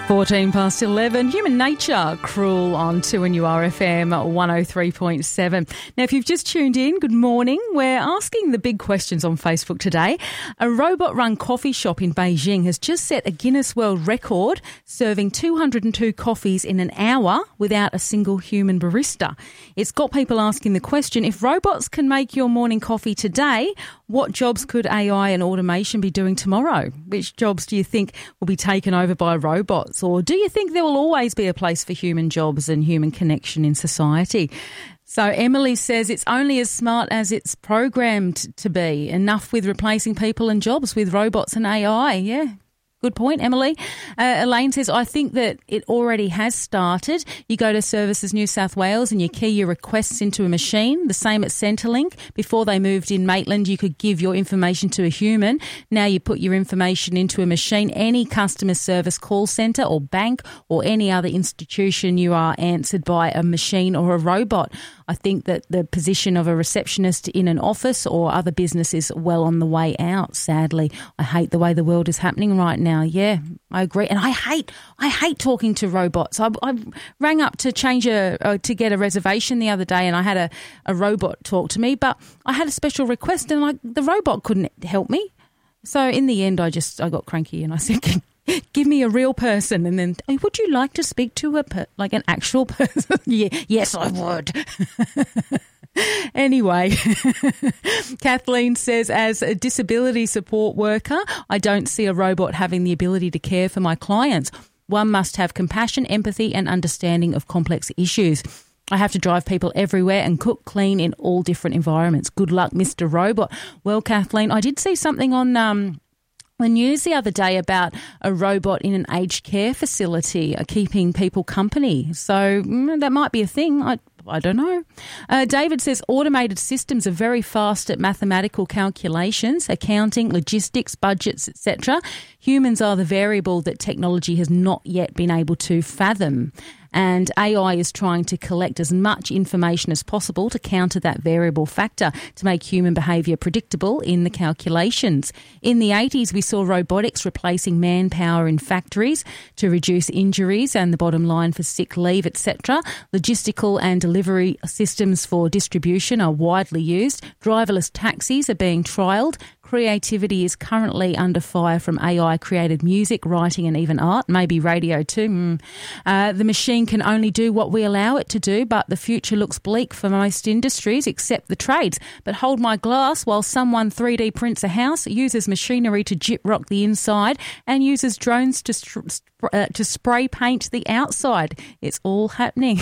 14 past 11, Human Nature, Cruel on 2NURFM 103.7. Now, if you've just tuned in, good morning. We're asking the big questions on Facebook today. A robot-run coffee shop in Beijing has just set a Guinness World Record, serving 202 coffees in an hour without a single human barista. It's got people asking the question, if robots can make your morning coffee today, what jobs could AI and automation be doing tomorrow? Which jobs do you think will be taken over by robots? Or do you think there will always be a place for human jobs and human connection in society? So Emily says it's only as smart as it's programmed to be. Enough with replacing people and jobs with robots and AI. Yeah. Good point, Emily. Elaine says, I think that it already has started. You go to Services New South Wales and you key your requests into a machine. The same at Centrelink. Before they moved in Maitland, you could give your information to a human. Now you put your information into a machine. Any customer service call centre or bank or any other institution, you are answered by a machine or a robot. I think that the position of a receptionist in an office or other business is well on the way out, sadly. I hate the way the world is happening right now. Yeah, I agree. And I hate talking to robots. I rang up to to get a reservation the other day and I had a robot talk to me, but I had a special request and the robot couldn't help me. So in the end, I got cranky and I said, give me a real person. And then, would you like to speak to an actual person? Yeah, yes, I would. Anyway, Kathleen says, as a disability support worker, I don't see a robot having the ability to care for my clients. One must have compassion, empathy and understanding of complex issues. I have to drive people everywhere and cook, clean in all different environments. Good luck, Mr. Robot. Well, Kathleen, I did see something on the news the other day about a robot in an aged care facility keeping people company. So that might be a thing. I don't know. David says automated systems are very fast at mathematical calculations, accounting, logistics, budgets, etc. Humans are the variable that technology has not yet been able to fathom. And AI is trying to collect as much information as possible to counter that variable factor to make human behaviour predictable in the calculations. In the 80s, we saw robotics replacing manpower in factories to reduce injuries and the bottom line for sick leave, etc. Logistical and delivery systems for distribution are widely used. Driverless taxis are being trialled. Creativity is currently under fire from AI-created music, writing and even art, maybe radio too. The machine can only do what we allow it to do, but the future looks bleak for most industries except the trades. But hold my glass while someone 3D prints a house, uses machinery to gyprock the inside and uses drones to spray paint the outside. It's all happening.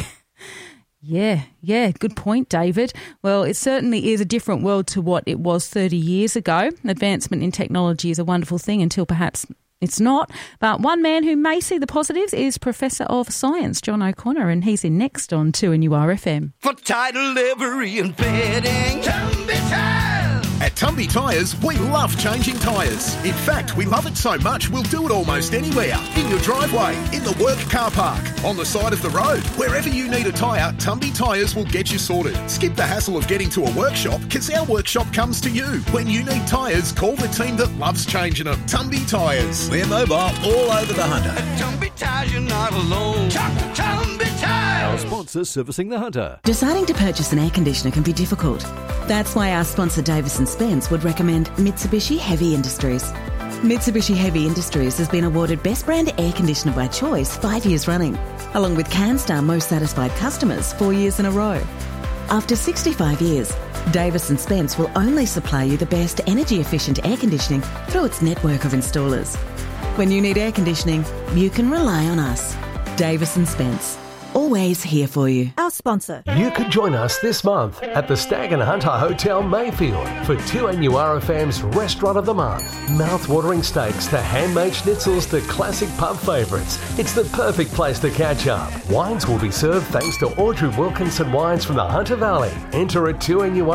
Yeah, good point, David. Well, it certainly is a different world to what it was 30 years ago. Advancement in technology is a wonderful thing until perhaps it's not. But one man who may see the positives is Professor of Science, John O'Connor, and he's in next on 2NURFM. For title, livery and fitting, Tumby Tires. At Tumby Tyres, we love changing tyres. In fact, we love it so much we'll do it almost anywhere. In your driveway, in the work car park, on the side of the road. Wherever you need a tyre, Tumby Tyres will get you sorted. Skip the hassle of getting to a workshop because our workshop comes to you. When you need tyres, call the team that loves changing them. Tumby Tyres. We're mobile all over the Hunter. At Tumby Tires, you're not alone. Tumby Tires. Our sponsor servicing the Hunter. Deciding to purchase an air conditioner can be difficult. That's why our sponsor Davison Spence would recommend Mitsubishi Heavy Industries. Mitsubishi Heavy Industries has been awarded Best Brand Air Conditioner by Choice 5 years running, along with CanStar Most Satisfied Customers 4 years in a row. After 65 years, Davison Spence will only supply you the best energy-efficient air conditioning through its network of installers. When you need air conditioning, you can rely on us. Davison Spence. Always here for you. Our sponsor. You could join us this month at the Stag and Hunter Hotel Mayfield for 2NURFM's Restaurant of the Month. Mouth-watering steaks to handmade schnitzels to classic pub favourites. It's the perfect place to catch up. Wines will be served thanks to Audrey Wilkinson Wines from the Hunter Valley. Enter at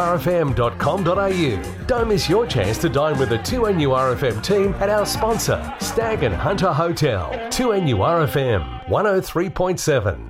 2NURFM.com.au. Don't miss your chance to dine with the 2NURFM team at our sponsor, Stag and Hunter Hotel. 2NURFM 103.7.